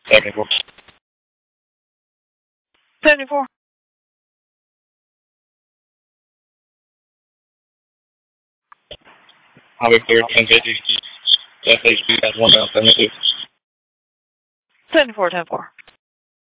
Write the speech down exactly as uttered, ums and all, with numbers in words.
seventy-four. seventy-four. Highway clear, ten fifty. F H P has one down seventy-two. seventy-four, ten four.